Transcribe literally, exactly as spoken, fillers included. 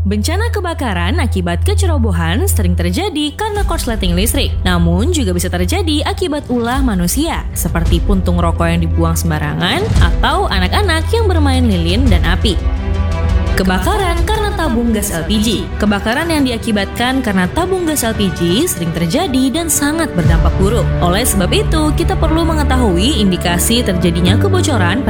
Bencana kebakaran akibat kecerobohan sering terjadi karena korsleting listrik, namun juga bisa terjadi akibat ulah manusia, seperti puntung rokok yang dibuang sembarangan atau anak-anak yang bermain lilin dan api. Kebakaran karena tabung gas L P G. Kebakaran yang diakibatkan karena tabung gas L P G sering terjadi dan sangat berdampak buruk. Oleh sebab itu, kita perlu mengetahui indikasi terjadinya kebocoran